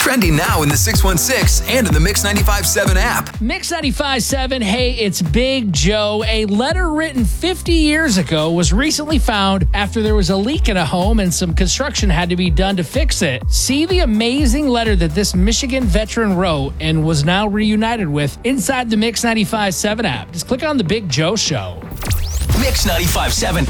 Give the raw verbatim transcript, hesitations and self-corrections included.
Trending now in the six one six and in the Mix ninety-five point seven app. Mix ninety-five point seven, hey, it's Big Joe. A letter written fifty years ago was recently found after there was a leak in a home and some construction had to be done to fix it. See the amazing letter that this Michigan veteran wrote and was now reunited with inside the Mix ninety-five point seven app. Just click on the Big Joe Show. Mix ninety-five point seven.